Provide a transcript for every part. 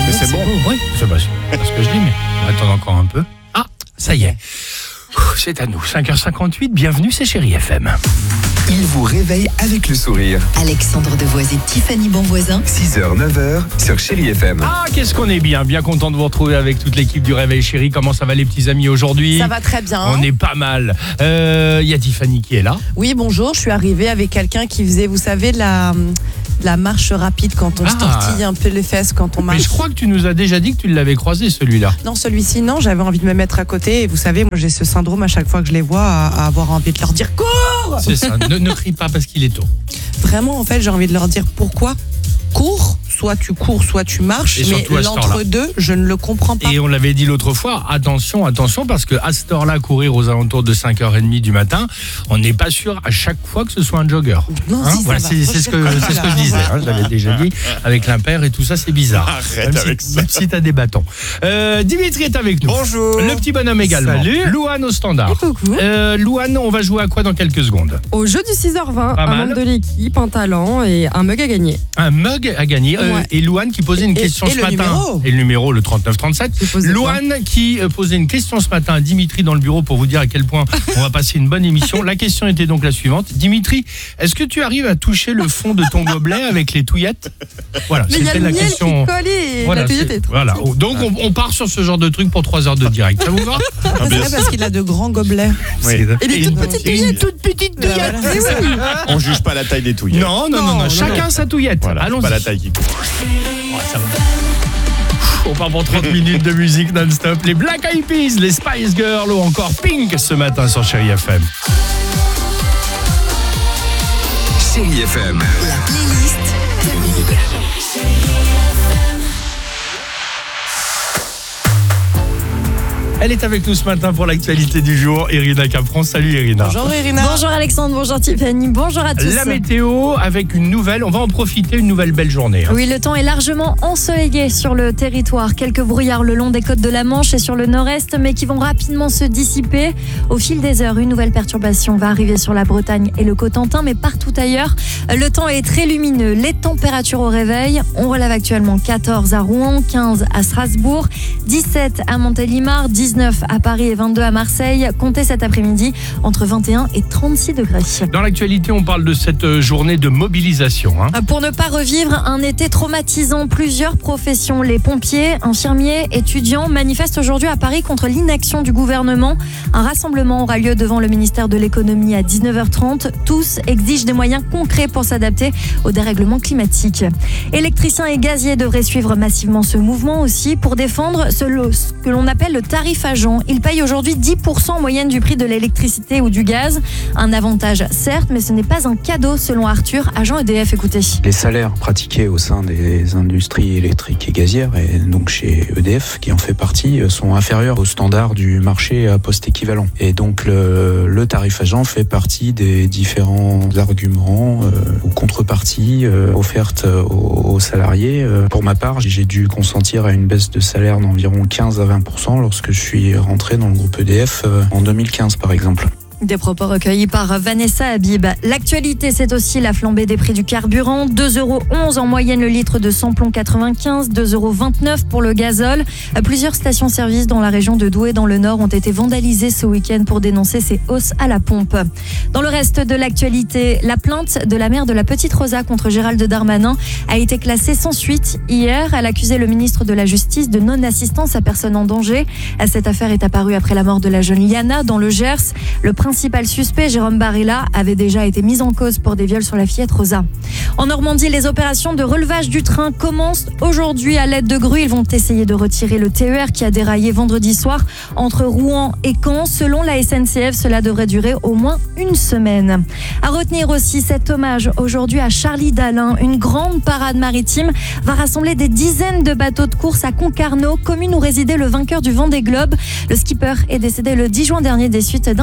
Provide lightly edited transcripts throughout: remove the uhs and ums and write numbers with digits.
Mais c'est bon. Oui, c'est pas ce que je dis, mais on va attendre encore un peu. Ah, ça y est. C'est à nous, 5h58, bienvenue, c'est Chérie FM. Il vous réveille avec le sourire. Alexandre Devoise et Tiffany Bonvoisin. 6h, 9h sur Chérie FM. Ah, qu'est-ce qu'on est bien content de vous retrouver avec toute l'équipe du Réveil Chérie. Comment ça va les petits amis aujourd'hui? Ça va très bien. On est pas mal. Il y a Tiffany qui est là. Oui, bonjour, je suis arrivée avec quelqu'un qui faisait, vous savez, la marche rapide quand on se tortille un peu les fesses quand on marche. Mais je crois que tu nous as déjà dit que tu l'avais croisé celui-là. Non, celui-ci, non, j'avais envie de me mettre à côté. Et vous savez, moi j'ai ce syndrome à chaque fois que je les vois à avoir envie de leur dire « Cours !» C'est ça, ne crie pas parce qu'il est tôt. Vraiment, en fait, j'ai envie de leur dire pourquoi cours. Soit tu cours, soit tu marches, Et mais surtout à ce l'entre-deux, je ne le comprends pas. Et on l'avait dit l'autre fois, attention, parce que à cette heure-là, courir aux alentours de 5h30 du matin, on n'est pas sûr à chaque fois que ce soit un jogger. Non, si, voilà, ça c'est ce que je disais. Je l'avais déjà dit avec l'impair et tout ça, c'est bizarre. Arrête avec ça. Même si t'as des bâtons. Dimitri est avec nous. Bonjour. Le petit bonhomme également. Salut. Louane au standard. Coucou. Louane, on va jouer à quoi dans quelques secondes? Au jeu du 6h20, Pas un mal. membre de l'équipe, un talent et un mug à gagner. Un mug à gagner. Ouais. Et Louane qui posait une question et ce le matin. numéro. Et le numéro, le 3937. J'ai posé Louane qui posait une question ce matin à Dimitri dans le bureau pour vous dire à quel point on va passer une bonne émission. La question était donc la suivante. Dimitri, est-ce que tu arrives à toucher le fond de ton gobelet avec les touillettes? Voilà, Mais il y a c'était le la miel question. qui colle et Voilà, la touillette c'est- est trop. voilà. Donc on part sur ce genre de truc pour 3 heures de direct. Ça vous va? C'est vrai parce qu'il a de grands gobelets. Oui. Et des toutes petites Et une touillettes. toute petite touillette. Voilà, c'est ça. On juge pas la taille des touilles. Non. Chacun sa touillette. Voilà, c'est Allons-y. pas la taille qui compte. Ouais, ça va. On part pour 30 minutes de musique non-stop. Les Black Eyed Peas, les Spice Girls ou encore Pink ce matin sur Chérie FM. Chérie FM. La playlist famille. Elle est avec nous ce matin pour l'actualité du jour. Irina Capron. Salut Irina. Bonjour Irina. Bonjour Alexandre, bonjour Tiffany, bonjour à tous. La météo avec une nouvelle, on va en profiter, une nouvelle belle journée. Oui, le temps est largement ensoleillé sur le territoire. Quelques brouillards le long des côtes de la Manche et sur le nord-est, mais qui vont rapidement se dissiper. Au fil des heures, une nouvelle perturbation va arriver sur la Bretagne et le Cotentin, mais partout ailleurs, le temps est très lumineux. Les températures au réveil, on relève actuellement 14 à Rouen, 15 à Strasbourg, 17 à Montélimar, 19 à Paris et 22 à Marseille. Comptez cet après-midi entre 21 et 36 degrés. Dans l'actualité, on parle de cette journée de mobilisation. Pour ne pas revivre un été traumatisant, plusieurs professions, les pompiers, infirmiers, étudiants, manifestent aujourd'hui à Paris contre l'inaction du gouvernement. Un rassemblement aura lieu devant le ministère de l'économie à 19h30. Tous exigent des moyens concrets pour s'adapter au dérèglement climatique. Électriciens et gaziers devraient suivre massivement ce mouvement aussi pour défendre ce que l'on appelle le tarif agent. Ils payent aujourd'hui 10% en moyenne du prix de l'électricité ou du gaz. Un avantage certes, mais ce n'est pas un cadeau selon Arthur, agent EDF. Écoutez. Les salaires pratiqués au sein des industries électriques et gazières, et donc chez EDF, qui en fait partie, sont inférieurs aux standards du marché à poste équivalent. Et donc le tarif agent fait partie des différents arguments ou contreparties offertes aux salariés. Pour ma part, j'ai dû consentir à une baisse de salaire d'environ 15 à 20% lorsque je suis rentré dans le groupe EDF en 2015 par exemple. Des propos recueillis par Vanessa Habib. L'actualité, c'est aussi la flambée des prix du carburant. 2,11 € en moyenne le litre de samplon 95, 2,29 € pour le gazole. Plusieurs stations-service dans la région de Douai, dans le Nord, ont été vandalisées ce week-end pour dénoncer ces hausses à la pompe. Dans le reste de l'actualité, la plainte de la mère de la petite Rosa contre Gérald Darmanin a été classée sans suite hier. Elle accusait le ministre de la Justice de non-assistance à personne en danger. Cette affaire est apparue après la mort de la jeune Liana dans le Gers. Le principal suspect, Jérôme Barilla, avait déjà été mis en cause pour des viols sur la fillette Rosa. En Normandie, les opérations de relevage du train commencent aujourd'hui à l'aide de grues. Ils vont essayer de retirer le TER qui a déraillé vendredi soir entre Rouen et Caen. Selon la SNCF, cela devrait durer au moins une semaine. À retenir aussi cet hommage aujourd'hui à Charlie Dalin. Une grande parade maritime va rassembler des dizaines de bateaux de course à Concarneau, commune où résidait le vainqueur du Vendée Globe. Le skipper est décédé le 10 juin dernier des suites d'un cancer.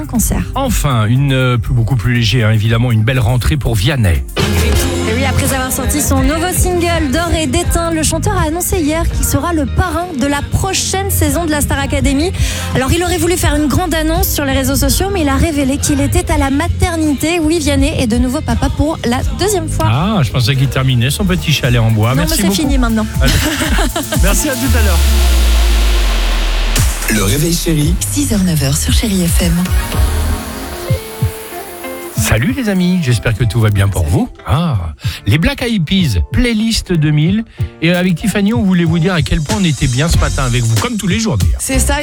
Enfin, beaucoup plus léger, hein, évidemment, une belle rentrée pour Vianney. Et oui, après avoir sorti son nouveau single D'or et d'étain, le chanteur a annoncé hier qu'il sera le parrain de la prochaine saison de la Star Academy. Alors, il aurait voulu faire une grande annonce sur les réseaux sociaux, mais il a révélé qu'il était à la maternité. Oui, Vianney est de nouveau papa pour la 2e fois. Ah, je pensais qu'il terminait son petit chalet en bois. Non, Merci mais c'est beaucoup. fini maintenant. Merci, à tout à l'heure. Le réveil chéri 6h-9h sur Chérie FM. Salut les amis, j'espère que tout va bien pour vous. Les Black Eyed Peas, playlist 2000. Et avec Tiffany, on voulait vous dire à quel point on était bien ce matin avec vous, comme tous les jours d'ailleurs. C'est ça.